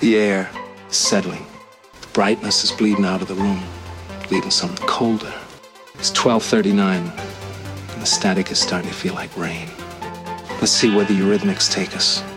The air is settling. The brightness is bleeding out of the room, leaving something colder. It's 12:39, and the static is starting to feel like rain. Let's see where the Eurythmics take us.